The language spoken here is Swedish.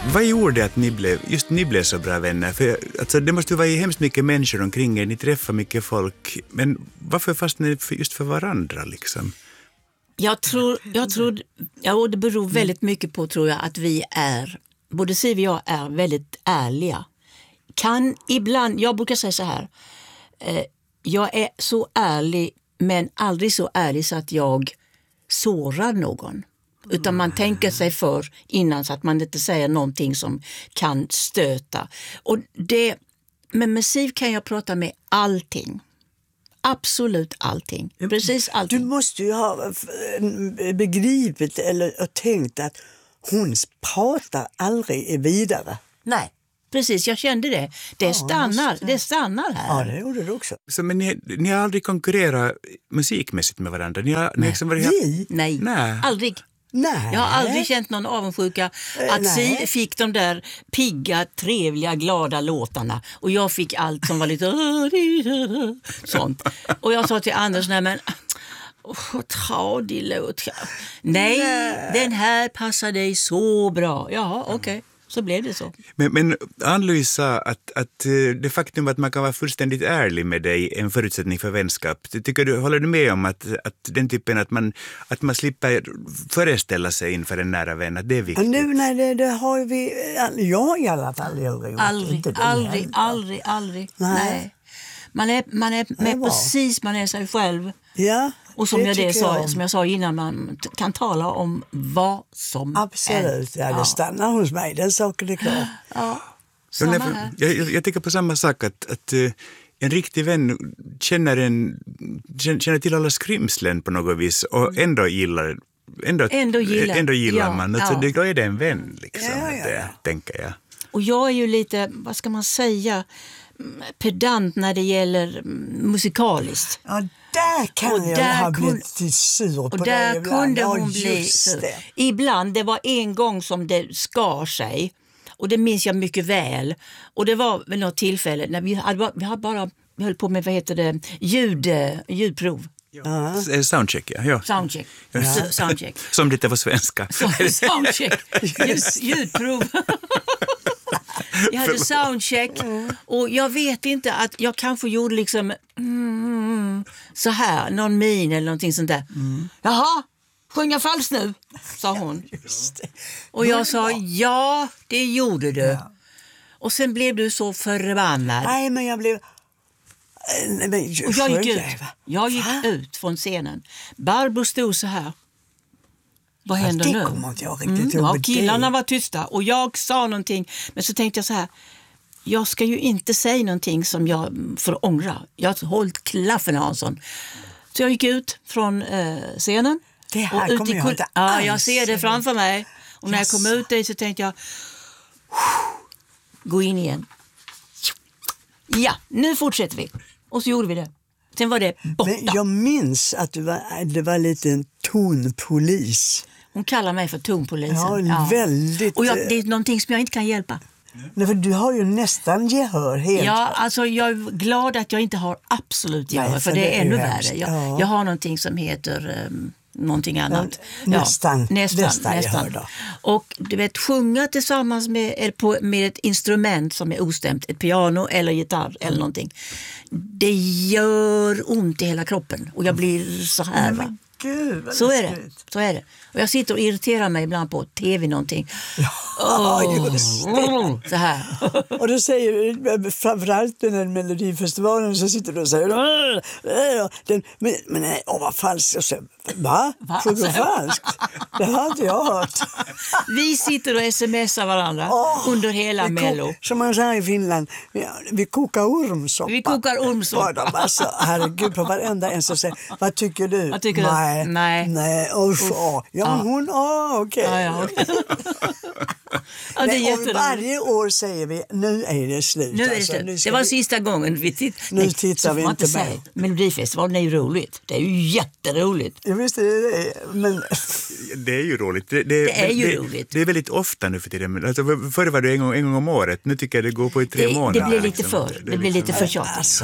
Vad gjorde att ni blev så bra vänner? För alltså, det måste ju vara hemskt mycket människor omkring er, ni träffar mycket folk. Men varför fastnade ni just för varandra liksom? Jag tror det beror väldigt mycket på, tror jag, att vi är, både Siv och jag är väldigt ärliga. Jag brukar säga så här, jag är så ärlig men aldrig så ärlig så att jag sårar någon. Utan man tänker sig för innan så att man inte säger någonting som kan stöta. Och men med Siv kan jag prata med allting. Absolut allting. Precis allting. Du måste ju ha begripit eller tänkt att hon pratar aldrig vidare. Nej, precis. Jag kände det. Det stannar här. Ja, det gjorde du också. Så, men ni har aldrig konkurrerat musikmässigt med varandra? Ni har liksom varit... Nej, aldrig. Nej. Jag har aldrig känt någon avundsjuka att Siv fick de där pigga, trevliga, glada låtarna och jag fick allt som var lite sånt. Och jag sa till Anders, tradig låt. Nej, den här passar dig så bra. Ja, okej. Så blev det så. Men Ann-Louise sa att det faktum att man kan vara fullständigt ärlig med dig är en förutsättning för vänskap. Håller du med om att den typen att man slipper föreställa sig inför en nära vän, att det är viktigt? Nej, det har vi... Jag i alla fall Aldrig. Nej. Man är med precis, man är sig själv. Ja. Och som jag sa innan, man kan tala om vad som absolut, är. Det stannar hos mig, den saken är klar. Ja, samma här. Jag tänker på samma sak, att en riktig vän känner till alla skrymslen på något vis och ändå gillar man. Alltså, då är det en vän, liksom, det, tänker jag. Och jag är ju lite, vad ska man säga, pedant när det gäller musikaliskt. Ja, där kan jag ha blivit sur på och där kunde hon bli sur. Ibland, det var en gång som det skar sig. Och det minns jag mycket väl. Och det var vid något tillfälle när vi höll på med, ljudprov. Ja. Soundcheck, ja. Soundcheck. Som det var svenska. Soundcheck. Ljudprov. Jag hade soundcheck och jag vet inte att jag kanske gjorde liksom så här, någon min eller någonting sånt där. Jaha, sjunga falskt nu, sa hon. Just det. Och jag sa, ja, det gjorde du. Ja. Och sen blev du så förbannad. Nej, men jag blev... Och jag gick ut från scenen. Barbro stod så här. Vad händer nu? Det kommer inte jag riktigt ihåg. Killarna var tysta och jag sa någonting. Men så tänkte jag så här, jag ska ju inte säga någonting som jag får ångra. Jag har hållit klaffen, Hansson. Så jag gick ut från scenen. Det här kommer jag inte alls. Ja, jag ser det framför mig. Och när jag kom ut där så tänkte jag, gå in igen. Ja, nu fortsätter vi. Och så gjorde vi det. Sen var det borta. Men jag minns att det var lite en tonpolis. Hon kallar mig för tonpolisen. Ja, väldigt... Och det är någonting som jag inte kan hjälpa. Nej, för du har ju nästan gehör helt. Ja, alltså jag är glad att jag inte har absolut gehör. För det är ännu värre. Jag har någonting som heter... någonting annat. Nästan. Och du vet, sjunga tillsammans med ett instrument som är ostämt, ett piano eller gitarr eller någonting. Det gör ont i hela kroppen och jag blir så här, va? Gud, så är det. Och jag sitter och irriterar mig ibland på tv någonting. Just det. Så här. Och då säger du, framförallt den Melodifestivalen, så sitter du och säger men vad falskt. Och så, va? Sjunger falskt? Det har inte jag hört. Vi sitter och smsar varandra under hela Mello. Som man säger i Finland, vi kokar ormsoppa. Alltså, herregud, på varenda en som säger, vad tycker du? Nej. Ja, men hon, okej. Ja. Ja, det är och varje år säger vi, nu är det slut. Nu är det slut. Det var sista gången vi nu tittar vi inte mer. Melodifestivalen är ju roligt. Det är ju jätteroligt. Jag visste det, men... Det är ju roligt. Det är ju roligt. Det är väldigt ofta nu för tiden. Alltså, förr var det en gång om året. Nu tycker jag det går på i 3 månader. Det blir lite för tjatigt.